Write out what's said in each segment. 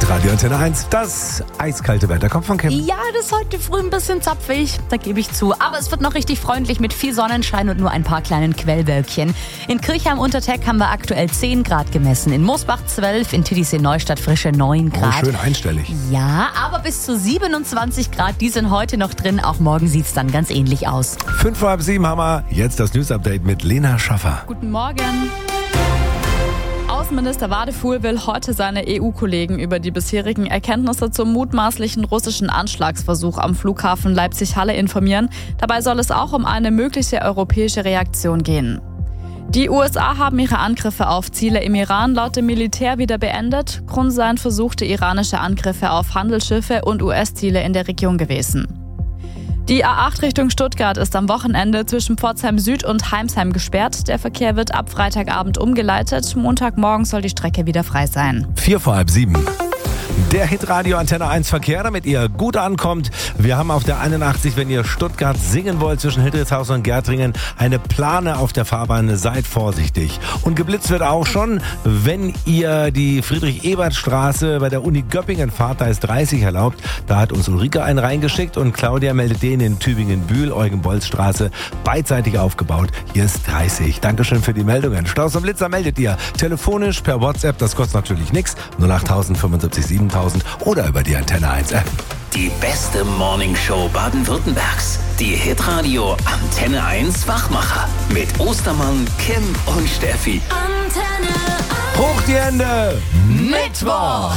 Hitradio Antenne 1, das eiskalte Wetter kommt von Kim. Ja, das ist heute früh ein bisschen zapfig, da gebe ich zu. Aber es wird noch richtig freundlich mit viel Sonnenschein und nur ein paar kleinen Quellwölkchen. In Kirchheim-Unterteck haben wir aktuell 10 Grad gemessen, in Moosbach 12, in Titisee-Neustadt frische 9 Grad. Oh, schön einstellig. Ja, aber bis zu 27 Grad, die sind heute noch drin. Auch morgen sieht es dann ganz ähnlich aus. 5:30 haben wir jetzt das News-Update mit Lena Schaffer. Guten Morgen. Außenminister Wadefuhl will heute seine EU-Kollegen über die bisherigen Erkenntnisse zum mutmaßlichen russischen Anschlagsversuch am Flughafen Leipzig-Halle informieren. Dabei soll es auch um eine mögliche europäische Reaktion gehen. Die USA haben ihre Angriffe auf Ziele im Iran laut dem Militär wieder beendet. Grund seien versuchte iranische Angriffe auf Handelsschiffe und US-Ziele in der Region gewesen. Die A8 Richtung Stuttgart ist am Wochenende zwischen Pforzheim Süd und Heimsheim gesperrt. Der Verkehr wird ab Freitagabend umgeleitet. Montagmorgen soll die Strecke wieder frei sein. 7:45. Der Hitradio Antenne 1 Verkehr, damit ihr gut ankommt. Wir haben auf der 81, wenn ihr Stuttgart singen wollt, zwischen Hildritzhausen und Gärtringen, eine Plane auf der Fahrbahn. Seid vorsichtig. Und geblitzt wird auch schon, wenn ihr die Friedrich-Ebert-Straße bei der Uni Göppingen fahrt. Da ist 30 erlaubt. Da hat uns Ulrike einen reingeschickt und Claudia meldet den in Tübingen-Bühl, Eugen-Bolz-Straße, beidseitig aufgebaut. Hier ist 30. Dankeschön für die Meldungen. Staus und Blitzer meldet ihr telefonisch per WhatsApp. Das kostet natürlich nichts. 08000 75 7000 oder über die Antenne 1 App. Die beste Morningshow Baden-Württembergs. Die Hitradio Antenne 1 Wachmacher. Mit Ostermann, Kim und Steffi. Antenne 1. Hoch die Hände! Mittwoch!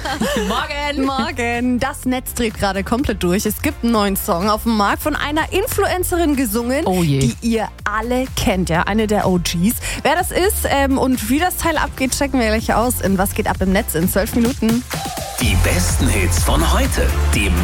Morgen. Das Netz dreht gerade komplett durch. Es gibt einen neuen Song auf dem Markt von einer Influencerin gesungen, Oh je. die ihr alle kennt. Ja, eine der OGs. Wer das ist und wie das Teil abgeht, checken wir gleich aus. In Was geht ab im Netz in 12 Minuten. Die besten Hits von heute. Die